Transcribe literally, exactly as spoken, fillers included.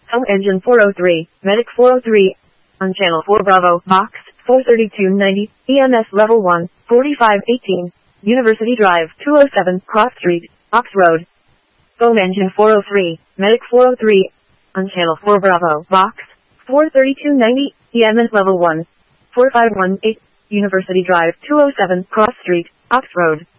Home engine four oh three, Medic four oh three, on channel four Bravo, box four thirty-two ninety, E M S level one, forty-five eighteen, University Drive two oh seven, Cross Street, Ox Road. Home engine four oh three, Medic four oh three, on channel four Bravo, box four thirty-two ninety, E M S level one, four five one eight, University Drive two oh seven, Cross Street, Ox Road.